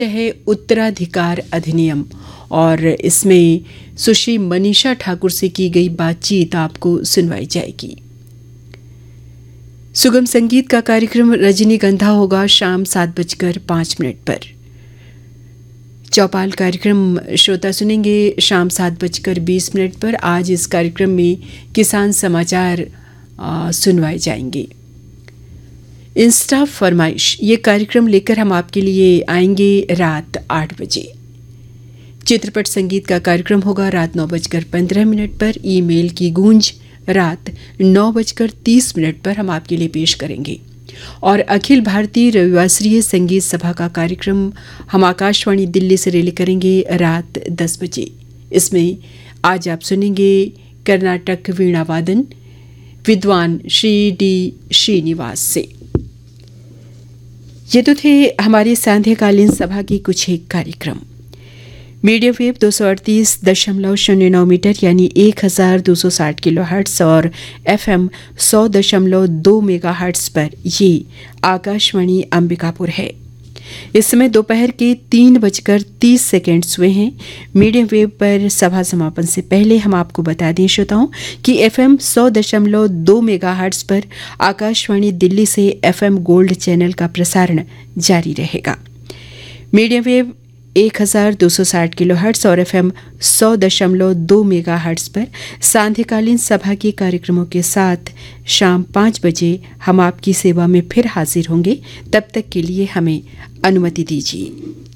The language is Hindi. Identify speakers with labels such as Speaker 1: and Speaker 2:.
Speaker 1: है उत्तराधिकार अधिनियम और इसमें सुश्री मनीषा ठाकुर से की गई बातचीत आपको सुनवाई जाएगी। सुगम संगीत का कार्यक्रम रजनीगंधा होगा शाम 7:05 पर। चौपाल कार्यक्रम श्रोता सुनेंगे शाम 7:20 पर। आज इस कार्यक्रम में किसान समाचार सुनवाए जाएंगे। इंस्टा फरमाइश ये कार्यक्रम लेकर हम आपके लिए आएंगे रात 8 बजे। चित्रपट संगीत का कार्यक्रम होगा रात 9:15 पर। ईमेल की गूंज रात 9:30 पर हम आपके लिए पेश करेंगे। और अखिल भारतीय रविवासरीय संगीत सभा का कार्यक्रम हम आकाशवाणी दिल्ली से रिले करेंगे रात 10 बजे। इसमें आज आप सुनेंगे कर्नाटक वीणा वादन विद्वान श्री डी श्रीनिवास से। ये तो थे हमारी सांध्यकालीन सभा की कुछ एक कार्यक्रम। मीडियम वेव 238.09 मीटर यानी 1260 किलोहर्ट्ज़ और FM 100.2 मेगाहर्ट्ज़ पर ये आकाशवाणी अंबिकापुर है। इस समय दोपहर के 3:30 हुए हैं। मीडियम वेव पर सभा समापन से पहले हम आपको बता दें श्रोताओं कि FM 100.2 मेगाहर्ट्ज़ पर आकाशवाणी दिल्ली से FM गोल्ड चैनल का प्रसारण जारी रहेगा। मीडियम वेव 1260 किलोहर्ट्ज़ और FM 100.2 मेगाहर्ट्ज़ पर सांध्यकालीन सभा के कार्यक्रमों के साथ शाम 5 बजे हम आपकी सेवा में फिर हाजिर होंगे। तब तक के लिए हमें अनुमति दीजिए।